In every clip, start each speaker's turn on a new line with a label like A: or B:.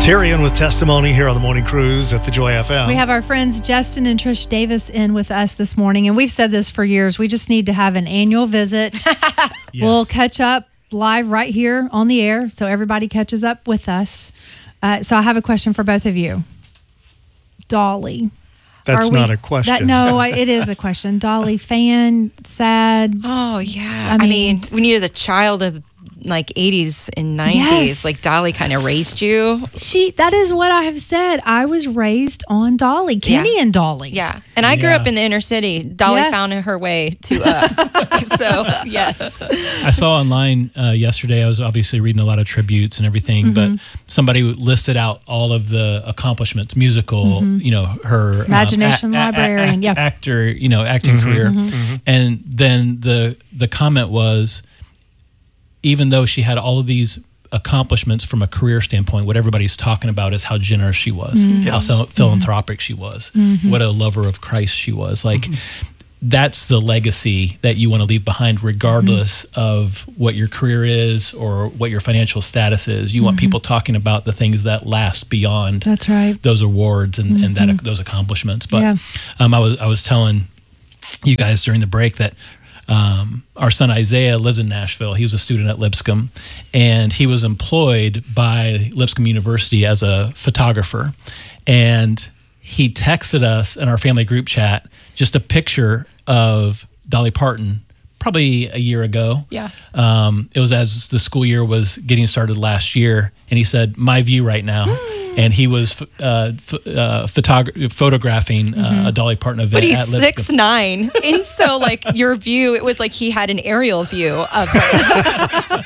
A: Tyrion with testimony here on the Morning Cruise at the Joy FM.
B: We have our friends Justin and Trish Davis in with us this morning, and we've said this for years. We just need to have an annual visit. Yes. We'll catch up live right here on the air, so everybody catches up with us. So I have a question for both of you. Dolly.
A: That's not a question.
B: It is a question. Dolly, fan, sad.
C: Oh, yeah. I mean, when you're the child of like 80s and 90s,
B: yes.
C: like Dolly kind of raised you.
B: That is what I have said. I was raised on Dolly, Kenny and Dolly.
C: Yeah. And I grew up in the inner city. Dolly found her way to us. So, yes.
D: I saw online yesterday, I was obviously reading a lot of tributes and everything, but somebody listed out all of the accomplishments, musical, her
B: Imagination librarian,
D: actor, acting career. And then the comment was, even though she had all of these accomplishments from a career standpoint, what everybody's talking about is how generous she was, how philanthropic she was, what a lover of Christ she was. Like, that's the legacy that you want to leave behind, regardless of what your career is or what your financial status is. You want people talking about the things that last beyond those awards and those accomplishments. But I was telling you guys during the break that our son Isaiah lives in Nashville. He was a student at Lipscomb, and he was employed by Lipscomb University as a photographer. And he texted us in our family group chat just a picture of Dolly Parton probably a year ago.
C: Yeah.
D: It was as the school year was getting started last year, and he said, "My view right now." And he was photographing a Dolly Parton event.
C: But he's
D: at Lipscomb.
C: 6'9", and so like your view, it was like he had an aerial view of her.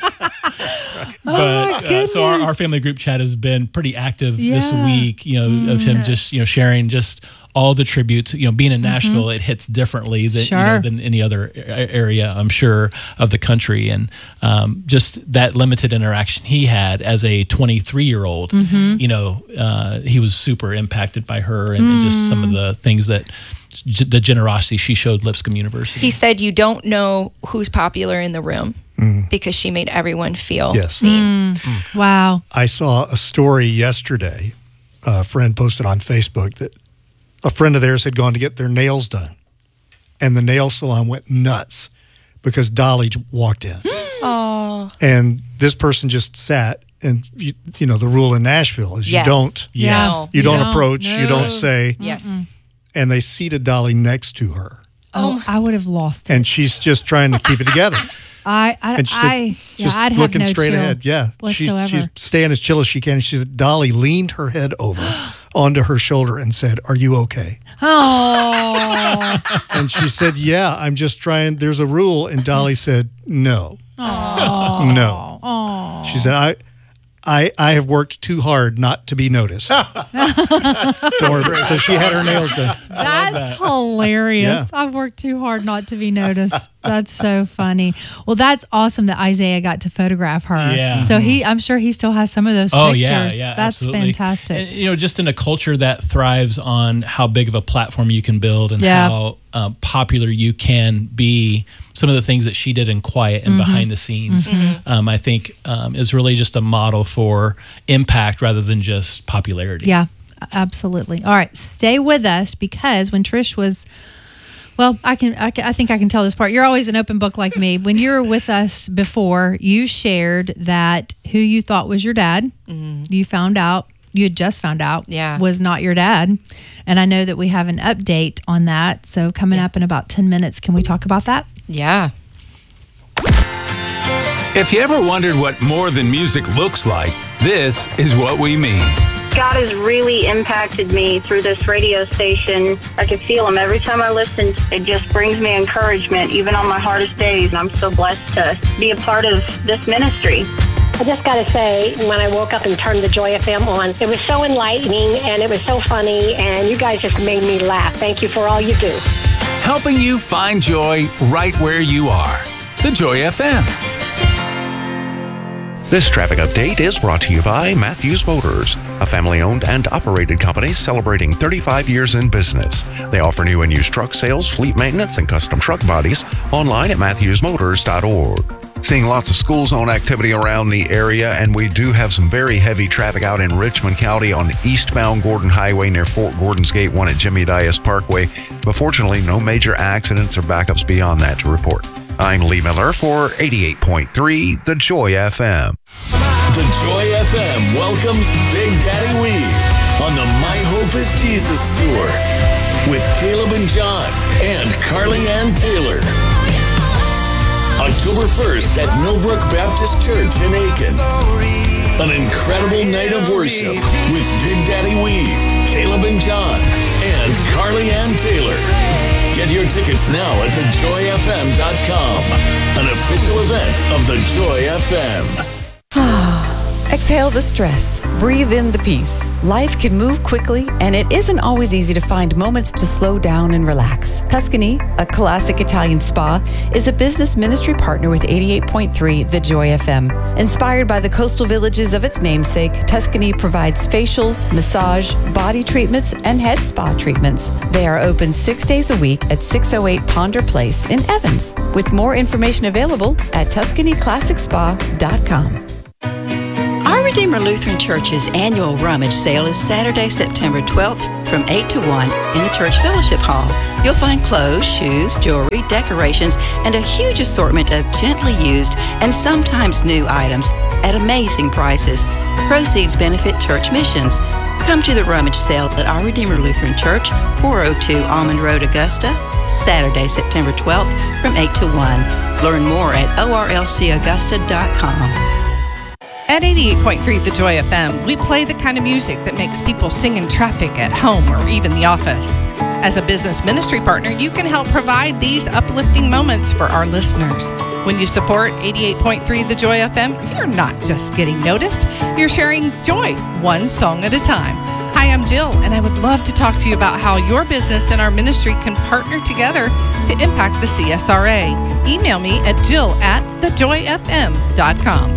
D: So our family group chat has been pretty active this week. Of him just sharing just all the tributes. Being in Nashville, it hits differently than any other area, I'm sure, of the country, and just that limited interaction he had as a 23-year-old. He was super impacted by her and just some of the things that the generosity she showed Lipscomb University.
C: He said, "You don't know who's popular in the room because she made everyone feel seen."
B: Wow.
A: I saw a story yesterday. A friend posted on Facebook that a friend of theirs had gone to get their nails done, and the nail salon went nuts because Dolly walked in.
C: Oh.
A: And this person just sat, and the rule in Nashville is you don't approach, you don't say.
C: Yes.
A: And they seated Dolly next to her.
B: Oh, I would have lost it.
A: And she's just trying to keep it together.
B: I'd have
A: looking
B: no
A: straight
B: chill
A: ahead. Yeah,
B: whatsoever.
A: She's staying as chill as she can. And she said, Dolly leaned her head over onto her shoulder and said, "Are you okay?"
B: Oh.
A: And she said, "Yeah, I'm just trying. There's a rule." And Dolly said, "No, no."
B: Oh.
A: She said, I have worked too hard not to be noticed. So she had her nails done.
B: That's hilarious.
A: Yeah.
B: I've worked too hard not to be noticed. That's so funny. Well, that's awesome that Isaiah got to photograph her.
D: Yeah.
B: So I'm sure he still has some of those pictures.
D: Yeah,
B: that's
D: absolutely.
B: fantastic.
D: And, just in a culture that thrives on how big of a platform you can build and how popular you can be, some of the things that she did in quiet and behind the scenes, I think is really just a model for impact rather than just popularity.
B: Yeah, absolutely. All right, stay with us, because when Trish was, I think I can tell this part. You're always an open book like me. When you were with us before, you shared that who you thought was your dad, you had just found out was not your dad. And I know that we have an update on that. So coming up in about 10 minutes, can we talk about that?
C: Yeah.
E: If you ever wondered what more than music looks like, this is what we mean.
F: God has really impacted me through this radio station. I can feel him every time I listen. It just brings me encouragement, even on my hardest days. And I'm so blessed to be a part of this ministry.
G: I just got to say, when I woke up and turned the Joy FM on, it was so enlightening and it was so funny, and you guys just made me laugh. Thank you for all you do.
E: Helping you find joy right where you are. The Joy FM.
H: This traffic update is brought to you by Matthews Motors, a family-owned and operated company celebrating 35 years in business. They offer new and used truck sales, fleet maintenance, and custom truck bodies online at matthewsmotors.org. Seeing lots of school zone activity around the area, and we do have some very heavy traffic out in Richmond County on eastbound Gordon Highway near Fort Gordon's Gate 1 at Jimmy Dias Parkway. But fortunately, no major accidents or backups beyond that to report. I'm Lee Miller for 88.3 The Joy FM.
I: The Joy FM welcomes Big Daddy Weave on the My Hope is Jesus tour with Caleb and John and Carly Ann Taylor. October 1st at Millbrook Baptist Church in Aiken. An incredible night of worship with Big Daddy Weave, Caleb and John, and Carly Ann Taylor. Get your tickets now at thejoyfm.com, an official event of the Joy FM.
J: Exhale the stress. Breathe in the peace. Life can move quickly, and it isn't always easy to find moments to slow down and relax. Tuscany, a classic Italian spa, is a business ministry partner with 88.3 The Joy FM. Inspired by the coastal villages of its namesake, Tuscany provides facials, massage, body treatments, and head spa treatments. They are open 6 days a week at 608 Ponder Place in Evans, with more information available at TuscanyClassicSpa.com.
K: Our Redeemer Lutheran Church's annual rummage sale is Saturday, September 12th from 8 to 1 in the Church Fellowship Hall. You'll find clothes, shoes, jewelry, decorations, and a huge assortment of gently used and sometimes new items at amazing prices. Proceeds benefit church missions. Come to the rummage sale at Our Redeemer Lutheran Church, 402 Almond Road, Augusta, Saturday, September 12th from 8 to 1. Learn more at orlcaugusta.com.
L: At 88.3 The Joy FM, we play the kind of music that makes people sing in traffic at home or even the office. As a business ministry partner, you can help provide these uplifting moments for our listeners. When you support 88.3 The Joy FM, you're not just getting noticed, you're sharing joy one song at a time. Hi, I'm Jill, and I would love to talk to you about how your business and our ministry can partner together to impact the CSRA. Email me at jill@thejoyfm.com.